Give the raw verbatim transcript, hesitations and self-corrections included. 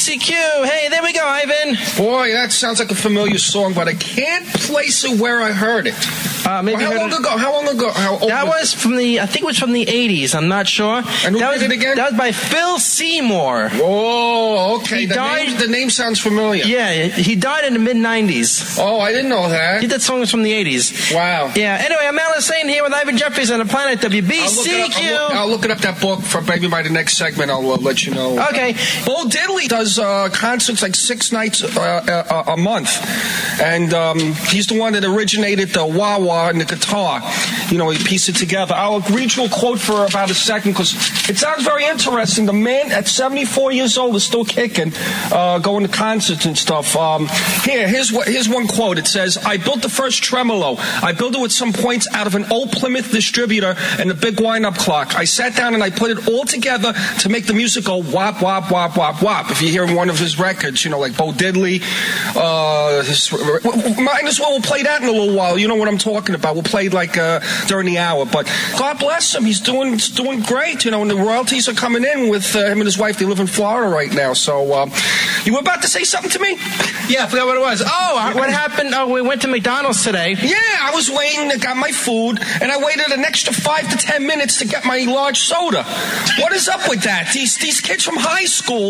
C Q. Hey, there we go, Ivan. Boy, that sounds like a familiar song, but I can't place it where I heard it. Uh, maybe well, how long it. ago? How long ago? How old that was, was from the, I think it was from the eighties. I'm not sure. And who that did was, it again? That was by Phil Seymour. Oh, okay. He the, died, name, the name sounds familiar. Yeah, he died in the mid nineties. Oh, I didn't know that. He did songs from the eighties. Wow. Yeah, anyway, I'm Alice Sane here with Ivan Jeffries on the Planet W B C Q. I'll look, it up, I'll, look, I'll look it up, that book, for maybe by the next segment. I'll uh, let you know. Okay. Bo Diddley does uh, concerts like six nights uh, a, a month. And um, he's the one that originated the wah-wah and the guitar. You know, he pieced it together. I'll read you a quote for about a second because it sounds very interesting. The man at seventy-four years old is still kicking, uh, going to concerts and stuff. Um, here, here's, what, here's one quote. It says, I built the first tremolo. I built it with some points out of an old Plymouth distributor and a big wind-up clock. I sat down and I put it all together to make the music go wop, wop, wop, wop, wop. If you hear one of his records, you know, like Bo Diddley, uh, his, might as well we'll play that in a little while. You know what I'm talking about. We'll play like uh, during the hour. But God bless him. He's doing he's doing great. You know, and the royalties are coming in with uh, him and his wife. They live in Florida right now. So uh, you were about to say something to me? Yeah, I forgot what it was. Oh, what happened? Oh, we went to McDonald's today. Yeah, I was waiting. I got my food, and I waited an extra five to ten minutes to get my large soda. What is up with that? These these kids from high school